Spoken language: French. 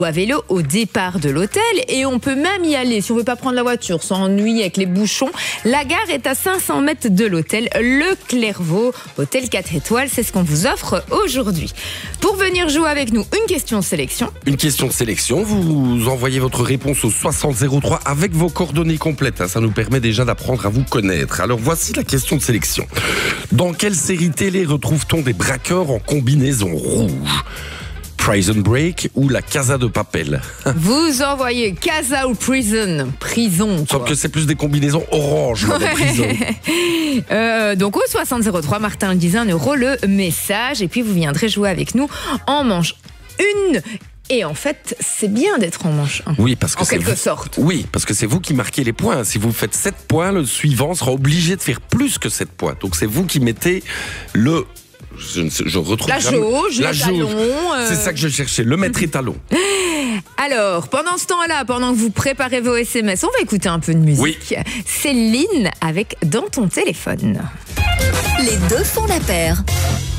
à vélo au départ de l'hôtel et on peut même y aller si on veut pas prendre la voiture, s'ennuyer avec les bouchons. La gare est à 500 mètres de l'hôtel Le Clairvaux, hôtel 4 étoiles, c'est ce qu'on vous offre aujourd'hui. Pour venir jouer avec nous, une question sélection. Une question de sélection, vous envoyez votre réponse au 6003 avec vos coordonnées complètes, ça nous permet déjà d'apprendre à vous connaître. Alors voici la question de sélection. Dans quelle série télé retrouve-t-on des braqueurs en combinaison rouge ? Prison Break ou la Casa de Papel. Vous envoyez Casa ou prison. Sauf que c'est plus des combinaisons orange, là, des prisons. Donc au 6003, Martin le disait, 1 € le message. Et puis vous viendrez jouer avec nous en manche 1. Et en fait, c'est bien d'être en manche 1. Oui, parce que en quelque sorte. Oui, parce que c'est vous qui marquez les points. Si vous faites 7 points, le suivant sera obligé de faire plus que 7 points. Donc c'est vous qui mettez le... Je retrouve la jauge, les talons. C'est ça que je cherchais, le maître étalon. Alors, pendant ce temps-là, pendant que vous préparez vos SMS, on va écouter un peu de musique. Oui. Céline avec Dans ton téléphone. Les deux font la paire.